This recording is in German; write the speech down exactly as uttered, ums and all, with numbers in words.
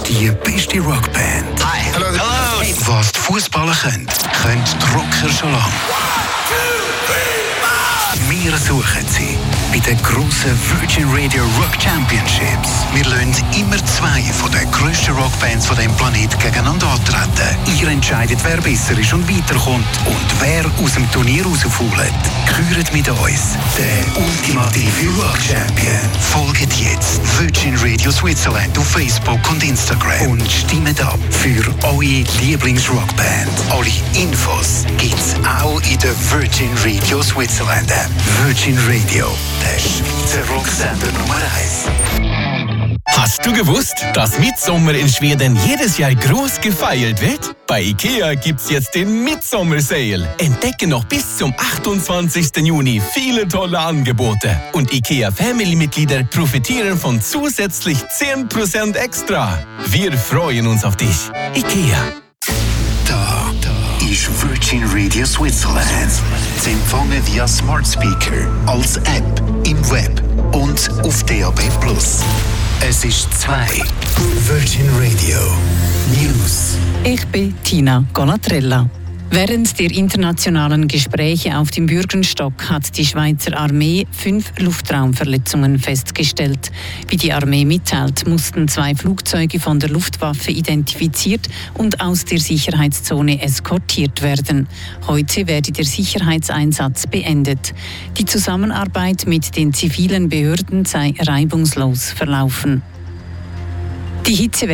Die beste Rockband. Hi. Hello. Hello. Hey. Was die Fußballer können, können die Rocker schon lange. Wir suchen sie bei den grossen Virgin Radio Rock Championships. Wir lassen immer zwei von den grössten Rockbands von diesem Planeten gegeneinander antreten. Ihr entscheidet, wer besser ist und weiterkommt und wer aus dem Turnier rausfällt. Gehört mit uns der ultimative Rock Champion. Folgt jetzt Virgin Radio Switzerland auf Facebook und Instagram und stimmt ab für eure Lieblingsrockband. Alle Infos gibt's auch in der Virgin Radio Switzerland App. Virgin Radio, der Schweizer Rocksender Nummer eins. Hast du gewusst, dass Mitsommer in Schweden jedes Jahr groß gefeiert wird? Bei IKEA gibt's jetzt den Midsommer-Sale. Entdecke noch bis zum achtundzwanzigsten Juni viele tolle Angebote. Und IKEA-Family-Mitglieder profitieren von zusätzlich zehn Prozent extra. Wir freuen uns auf dich. IKEA. Da, da ist Virgin Radio Switzerland. Sie empfangen via Smart Speaker, als App, im Web und auf D A B plus. Es ist zwei. Virgin Radio News. Ich bin Tina Golatrella. Während der internationalen Gespräche auf dem Bürgenstock hat die Schweizer Armee fünf Luftraumverletzungen festgestellt. Wie die Armee mitteilt, mussten zwei Flugzeuge von der Luftwaffe identifiziert und aus der Sicherheitszone eskortiert werden. Heute werde der Sicherheitseinsatz beendet. Die Zusammenarbeit mit den zivilen Behörden sei reibungslos verlaufen. Die Hitze